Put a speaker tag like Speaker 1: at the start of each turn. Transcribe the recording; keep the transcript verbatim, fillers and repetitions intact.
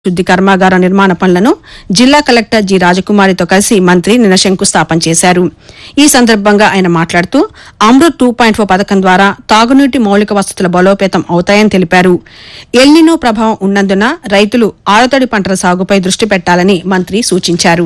Speaker 1: శుద్ది కర్మాగార నిర్మాణ పనులను జిల్లా కలెక్టర్ జి రాజకుమారితో కలిసి మంత్రి నిన్న శంకుస్థాపన చేశారు. ఈ సందర్భంగా ఆయన మాట్లాడుతూ అమృత్ టూ పాయింట్ ఫోర్ పథకం ద్వారా తాగునీటి మౌలిక వసతుల బలోపేతం అవుతాయని తెలిపారు. ఎల్నినో ప్రభావం ఉన్నందున రైతులు ఆరుతడి పంటల సాగుపై దృష్టి పెట్టాలని మంత్రి సూచించారు.